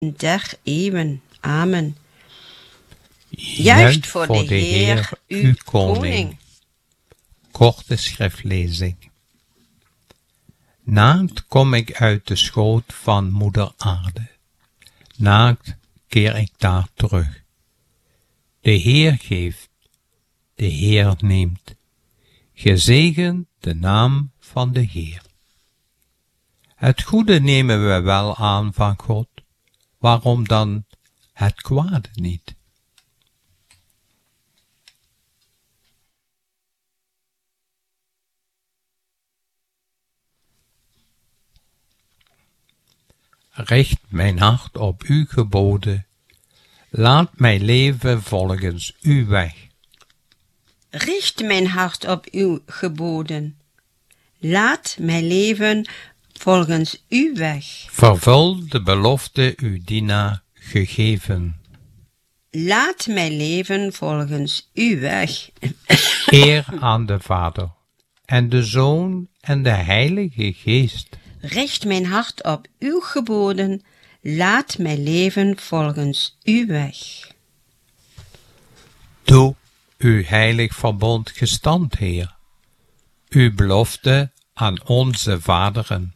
der eeuwen. Amen. Juicht voor de Heer, uw koning. Korte schriftlezing. Naakt kom ik uit de schoot van moeder aarde. Naakt keer ik daar terug. De Heer geeft, de Heer neemt. Gezegend de naam van de Heer. Het goede nemen we wel aan van God, waarom dan het kwade niet? Richt mijn hart op uw geboden, laat mij leven volgens uw weg. Richt mijn hart op uw geboden, laat mij leven volgens uw weg. Vervul de belofte uw dienaar gegeven. Laat mij leven volgens uw weg. Eer aan de Vader, en de Zoon en de Heilige Geest. Richt mijn hart op uw geboden, laat mij leven volgens uw weg. Doe uw heilig verbond gestand, Heer, uw belofte aan onze vaderen.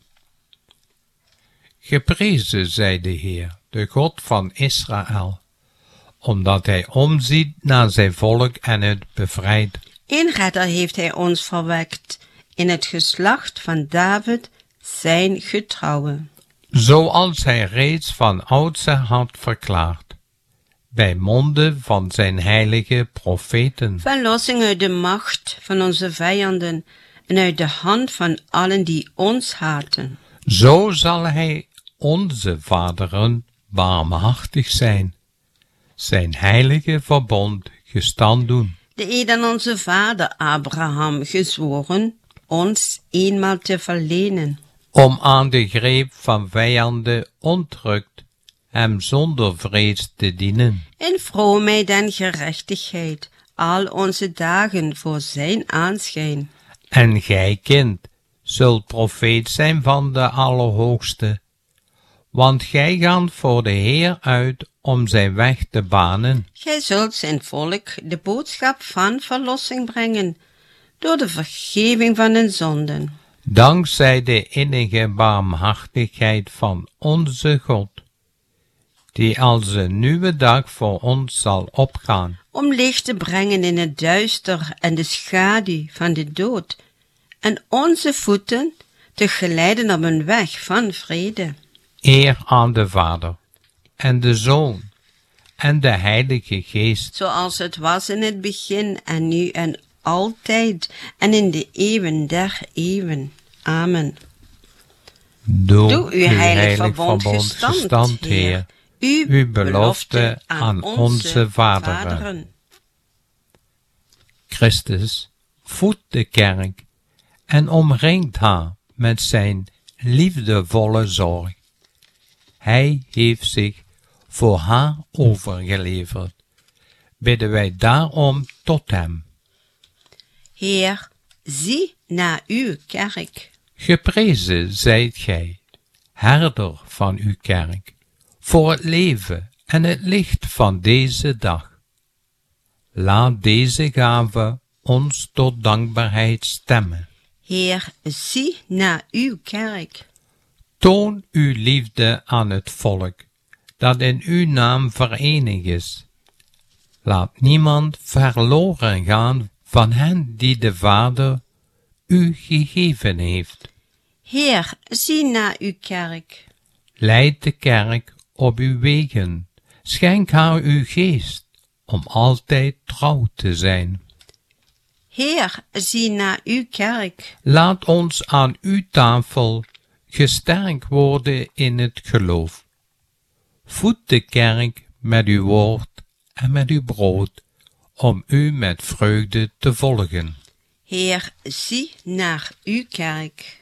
Geprezen zij de Heer, de God van Israël, omdat hij omziet naar zijn volk en het bevrijdt. Een redder heeft hij ons verwekt, in het geslacht van David, zijn getrouwe. Zoals hij reeds van oudsher had verklaard, bij monden van zijn heilige profeten. Verlossing uit de macht van onze vijanden en uit de hand van allen die ons haten. Zo zal hij onze vaderen barmhartig zijn heilige verbond gestand doen. De eed aan onze vader Abraham gezworen, ons eenmaal te verlenen. Om aan de greep van vijanden ontrukt hem zonder vrees te dienen. In vroomheid en gerechtigheid, al onze dagen voor zijn aanschijn. En gij, kind, zult profeet zijn van de Allerhoogste, want gij gaat voor de Heer uit om zijn weg te banen. Gij zult zijn volk de boodschap van verlossing brengen, door de vergeving van hun zonden. Dankzij de innige barmhartigheid van onze God, die als een nieuwe dag voor ons zal opgaan. Om licht te brengen in het duister en de schaduw van de dood, en onze voeten te geleiden op een weg van vrede. Eer aan de Vader, en de Zoon, en de Heilige Geest. Zoals het was in het begin, en nu en altijd, en in de eeuwen der eeuwen. Amen. Doe uw heilig verbond gestand, Heer, uw belofte aan onze vaderen. Christus voedt de kerk en omringt haar met zijn liefdevolle zorg. Hij heeft zich voor haar overgeleverd. Bidden wij daarom tot hem. Heer, zie naar uw kerk. Geprezen zijt gij, herder van uw kerk, voor het leven en het licht van deze dag. Laat deze gave ons tot dankbaarheid stemmen. Heer, zie naar uw kerk. Toon uw liefde aan het volk, dat in uw naam verenigd is. Laat niemand verloren gaan van hen die de Vader u gegeven heeft. Heer, zie naar uw kerk. Leid de kerk op uw wegen, schenk haar uw geest, om altijd trouw te zijn. Heer, zie naar uw kerk. Laat ons aan uw tafel gesterkt worden in het geloof. Voed de kerk met uw woord en met uw brood, om u met vreugde te volgen. Heer, zie naar uw kerk.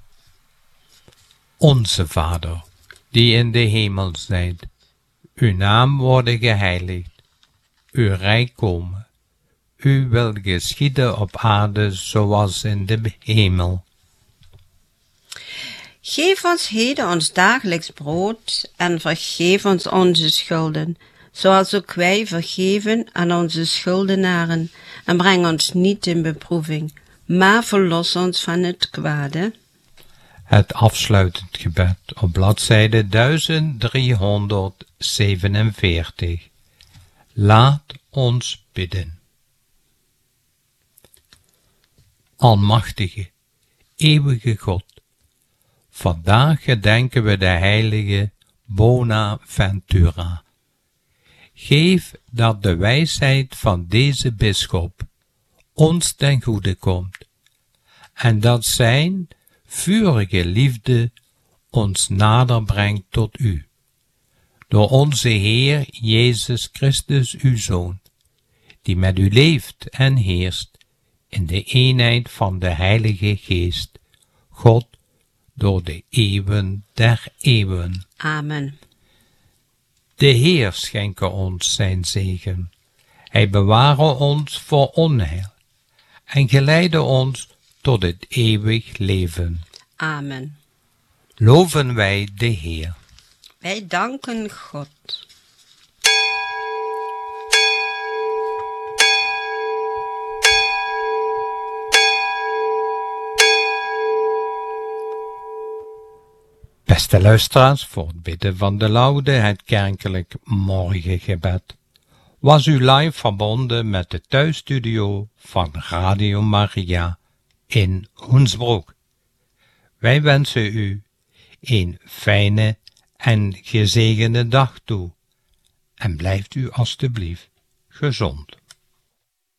Onze Vader, die in de hemel zijt, uw naam worden geheiligd, uw rijk komen, uw wil geschieden op aarde zoals in de hemel. Geef ons heden ons dagelijks brood en vergeef ons onze schulden, zoals ook wij vergeven aan onze schuldenaren. En breng ons niet in beproeving, maar verlos ons van het kwade. Het afsluitend gebed op bladzijde 1347. Laat ons bidden. Almachtige, eeuwige God, vandaag gedenken we de heilige Bonaventura. Geef dat de wijsheid van deze bisschop ons ten goede komt en dat zijn vurige liefde ons nader brengt tot u. Door onze Heer Jezus Christus, uw Zoon, die met u leeft en heerst in de eenheid van de Heilige Geest, God, door de eeuwen der eeuwen. Amen. De Heer schenke ons zijn zegen. Hij beware ons voor onheil en geleide ons tot het eeuwig leven. Amen. Loven wij de Heer. Wij danken God. Beste luisteraars, voor het bidden van de laude, het kerkelijk morgengebed, was u live verbonden met de thuisstudio van Radio Maria in Hoensbroek. Wij wensen u een fijne en gezegende dag toe en blijft u alstublieft gezond.